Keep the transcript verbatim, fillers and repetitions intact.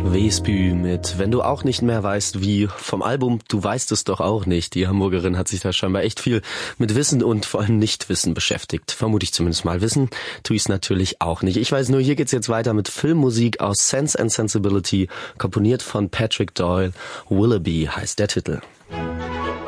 Wesbü mit Wenn du auch nicht mehr weißt wie, vom Album Du weißt es doch auch nicht. Die Hamburgerin hat sich da scheinbar echt viel mit Wissen und vor allem Nichtwissen beschäftigt. Vermute ich zumindest mal. Wissen tue ich es natürlich auch nicht. Ich weiß nur, hier geht's jetzt weiter mit Filmmusik aus Sense and Sensibility, komponiert von Patrick Doyle. Willoughby heißt der Titel.